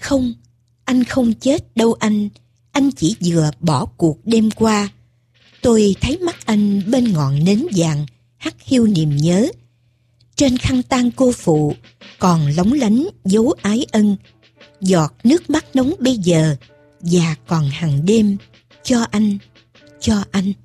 Không, anh không chết đâu anh chỉ vừa bỏ cuộc đêm qua. Tôi thấy mắt anh bên ngọn nến vàng hắt hiu niềm nhớ. Trên khăn tang cô phụ còn lóng lánh dấu ái ân. Giọt nước mắt nóng bây giờ và còn hằng đêm cho anh, cho anh.